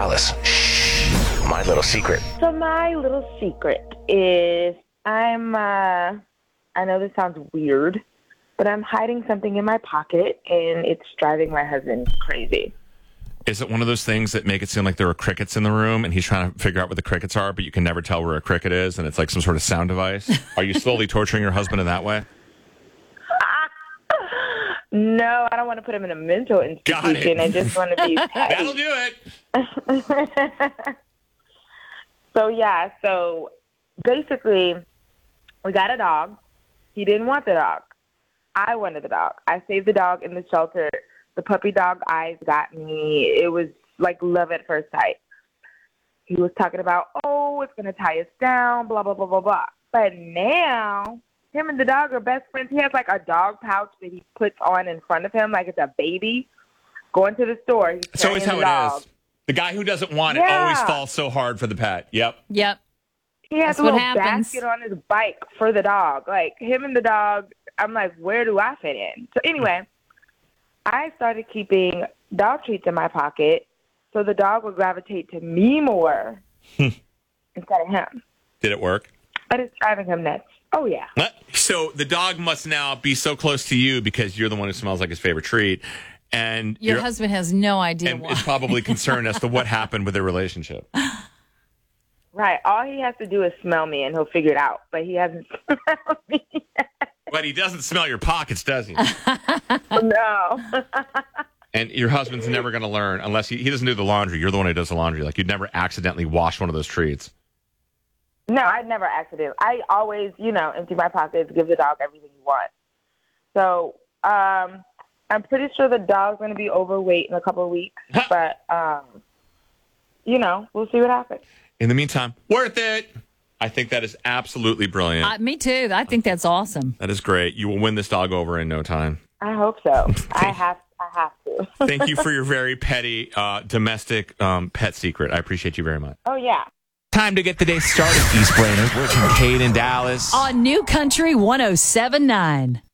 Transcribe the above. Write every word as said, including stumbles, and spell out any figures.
Dallas. Shh, my little secret. So my little secret is I'm, uh, I know this sounds weird, but I'm hiding something in my pocket, and it's driving my husband crazy. Is it one of those things that make it seem like there are crickets in the room and he's trying to figure out what the crickets are, but you can never tell where a cricket is and it's like some sort of sound device? Are you slowly torturing your husband in that way? No, I don't want to put him in a mental institution. I just want to be petty. That'll do it. So, yeah, so basically we got a dog. He didn't want the dog. I wanted the dog. I saved the dog in the shelter. The puppy dog eyes got me. It was like love at first sight. He was talking about, oh, it's going to tie us down, blah, blah, blah, blah, blah. But now him and the dog are best friends. He has like a dog pouch that he puts on in front of him like it's a baby. Going to the store. He's It's always how dog. it is. The guy who doesn't want it Yeah. always falls so hard for the pet. Yep. Yep. He has That's a what little happens. basket on his bike for the dog. Like, him and the dog, I'm like, where do I fit in? So anyway, I started keeping dog treats in my pocket so the dog would gravitate to me more instead of him. Did it work? But it's driving him nuts. Oh, yeah. So the dog must now be so close to you because you're the one who smells like his favorite treat. And Your you're- husband has no idea and why. is probably concerned as to what happened with their relationship. Right. All he has to do is smell me, and he'll figure it out. But he hasn't smelled me yet. But he doesn't smell your pockets, does he? No. And your husband's never going to learn unless he, he doesn't do the laundry. You're the one who does the laundry. Like, you'd never accidentally wash one of those treats. No, I never accidentally. I always, you know, empty my pockets, give the dog everything he wants. So um, I'm pretty sure the dog's going to be overweight in a couple of weeks. But, um, you know, we'll see what happens. In the meantime, worth it. I think that is absolutely brilliant. Uh, me too. I think that's awesome. That is great. You will win this dog over in no time. I hope so. I have I have to. Thank you for your very petty uh, domestic um, pet secret. I appreciate you very much. Oh, yeah. Time to get the day started, East Brainerd. We're Kincaid in Dallas. On New Country one oh seven point nine.